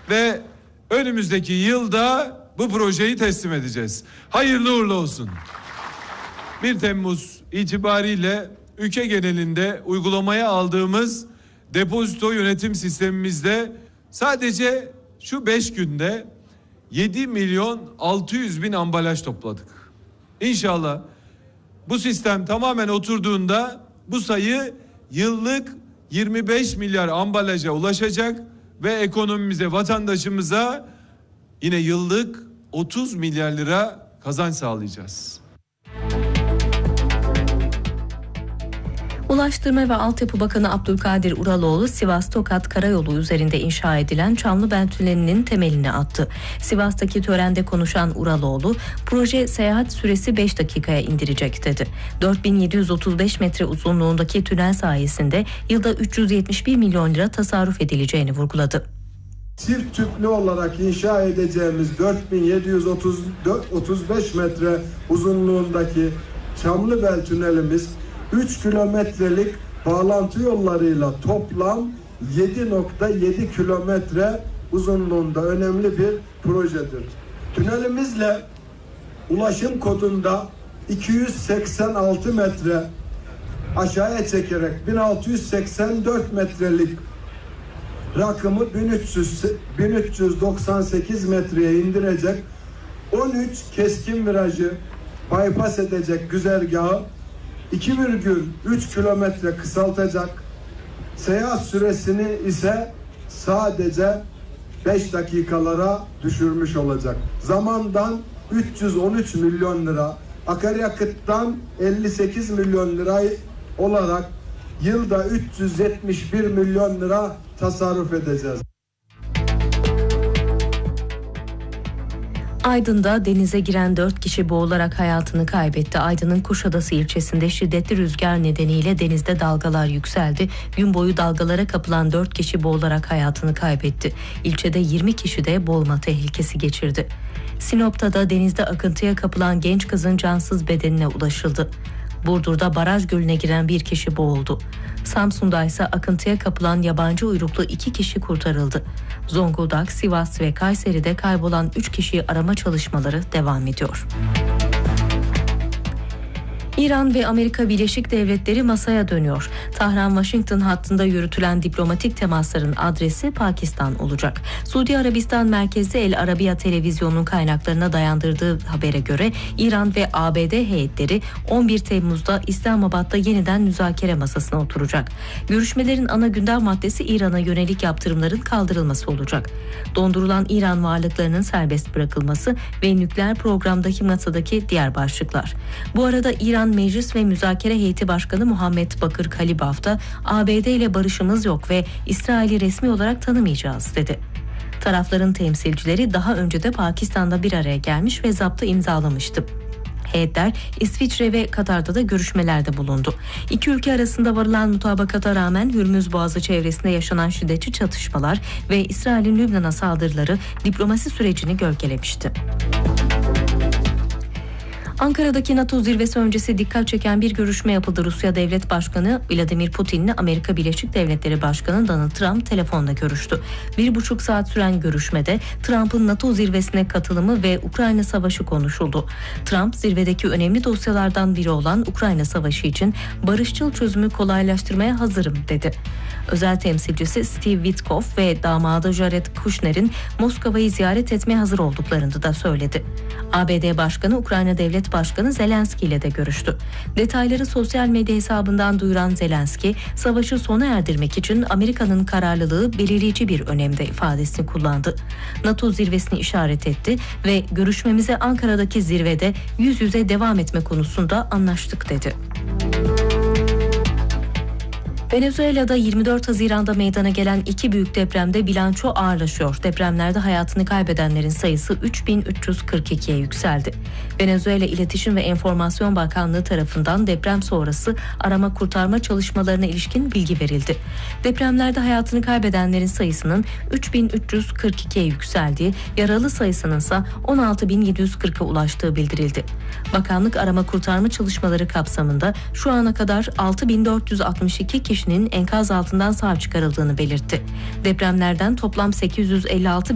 ve önümüzdeki yılda bu projeyi teslim edeceğiz. Hayırlı uğurlu olsun. 1 Temmuz itibariyle ülke genelinde uygulamaya aldığımız depozito yönetim sistemimizde sadece şu 5 günde 7.600.000 ambalaj topladık. İnşallah bu sistem tamamen oturduğunda bu sayı yıllık 25 milyar ambalaja ulaşacak ve ekonomimize, vatandaşımıza yine yıllık 30 milyar lira kazanç sağlayacağız. Ulaştırma ve Altyapı Bakanı Abdülkadir Uraloğlu, Sivas-Tokat Karayolu üzerinde inşa edilen Çamlıbel Tüneli'nin temelini attı. Sivas'taki törende konuşan Uraloğlu, proje seyahat süresi 5 dakikaya indirecek dedi. 4735 metre uzunluğundaki tünel sayesinde yılda 371 milyon lira tasarruf edileceğini vurguladı. Çift tüplü olarak inşa edeceğimiz 4735 metre uzunluğundaki Çamlıbel Tünelimiz 3 kilometrelik bağlantı yollarıyla toplam 7.7 kilometre uzunluğunda önemli bir projedir. Tünelimizle ulaşım kodunda 286 metre aşağıya çekerek 1684 metrelik rakımı 1398 metreye indirecek, 13 keskin virajı bypass edecek güzergahı 2,3 kilometre kısaltacak, seyahat süresini ise sadece 5 dakikalara düşürmüş olacak. Zamandan 313 milyon lira, akaryakıttan 58 milyon lira olarak yılda 371 milyon lira tasarruf edeceğiz. Aydın'da denize giren 4 kişi boğularak hayatını kaybetti. Aydın'ın Kuşadası ilçesinde şiddetli rüzgar nedeniyle denizde dalgalar yükseldi. Gün boyu dalgalara kapılan 4 kişi boğularak hayatını kaybetti. İlçede 20 kişi de boğulma tehlikesi geçirdi. Sinop'ta da denizde akıntıya kapılan genç kızın cansız bedenine ulaşıldı. Burdur'da baraj gölüne giren bir kişi boğuldu. Samsun'da ise akıntıya kapılan yabancı uyruklu 2 kişi kurtarıldı. Zonguldak, Sivas ve Kayseri'de kaybolan 3 kişiyi arama çalışmaları devam ediyor. İran ve Amerika Birleşik Devletleri masaya dönüyor. Tahran-Washington hattında yürütülen diplomatik temasların adresi Pakistan olacak. Suudi Arabistan merkezli El Arabiya televizyonunun kaynaklarına dayandırdığı habere göre İran ve ABD heyetleri 11 Temmuz'da İslamabad'da yeniden müzakere masasına oturacak. Görüşmelerin ana gündem maddesi İran'a yönelik yaptırımların kaldırılması olacak. Dondurulan İran varlıklarının serbest bırakılması ve nükleer programdaki masadaki diğer başlıklar. Bu arada İran Meclis ve Müzakere Heyeti Başkanı Muhammed Bakır Kalibaf da ABD ile barışımız yok ve İsrail'i resmi olarak tanımayacağız dedi. Tarafların temsilcileri daha önce de Pakistan'da bir araya gelmiş ve zaptı imzalamıştı. Heyetler İsviçre ve Katar'da da görüşmelerde bulundu. İki ülke arasında varılan mutabakata rağmen Hürmüz Boğazı çevresinde yaşanan şiddetli çatışmalar ve İsrail'in Lübnan'a saldırıları diplomasi sürecini gölgelemişti. Ankara'daki NATO zirvesi öncesi dikkat çeken bir görüşme yapıldı. Rusya Devlet Başkanı Vladimir Putin'le Amerika Birleşik Devletleri Başkanı Donald Trump telefonda görüştü. 1,5 saat süren görüşmede Trump'ın NATO zirvesine katılımı ve Ukrayna Savaşı konuşuldu. Trump, zirvedeki önemli dosyalardan biri olan Ukrayna Savaşı için barışçıl çözümü kolaylaştırmaya hazırım dedi. Özel temsilcisi Steve Witkoff ve damadı Jared Kushner'in Moskova'yı ziyaret etmeye hazır olduklarını da söyledi. ABD Başkanı Ukrayna Devlet Başkanı Zelenski ile de görüştü. Detayları sosyal medya hesabından duyuran Zelenski, savaşı sona erdirmek için Amerika'nın kararlılığı belirleyici bir önemde ifadesini kullandı. NATO zirvesini işaret etti ve görüşmemize Ankara'daki zirvede yüz yüze devam etme konusunda anlaştık dedi. Venezuela'da 24 Haziran'da meydana gelen 2 büyük depremde bilanço ağırlaşıyor. Depremlerde hayatını kaybedenlerin sayısı 3.342'ye yükseldi. Venezuela İletişim ve Enformasyon Bakanlığı tarafından deprem sonrası arama kurtarma çalışmalarına ilişkin bilgi verildi. Depremlerde hayatını kaybedenlerin sayısının 3.342'ye yükseldiği, yaralı sayısının ise 16.740'a ulaştığı bildirildi. Bakanlık arama kurtarma çalışmaları kapsamında şu ana kadar 6.462 kişinin enkaz altından sağ çıkarıldığını belirtti. Depremlerden toplam 856